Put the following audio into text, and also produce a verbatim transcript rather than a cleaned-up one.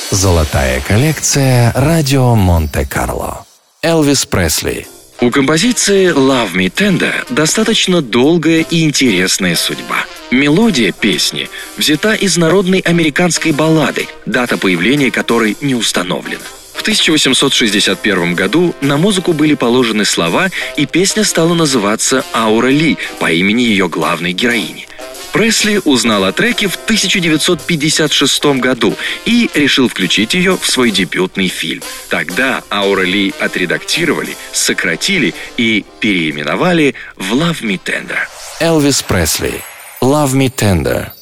Золотая коллекция радио Монте-Карло. Элвис Пресли. У композиции «Love Me Tender» достаточно долгая и интересная судьба. Мелодия песни взята из народной американской баллады, дата появления которой не установлена. В тысяча восемьсот шестьдесят первом году на музыку были положены слова, и песня стала называться «Аура Ли» по имени ее главной героини. Пресли узнал о треке в тысяча девятьсот пятьдесят шестом году и решил включить ее в свой дебютный фильм. Тогда «Аура Ли» отредактировали, сократили и переименовали в «Love Me Tender». Элвис Пресли. Love Me Tender.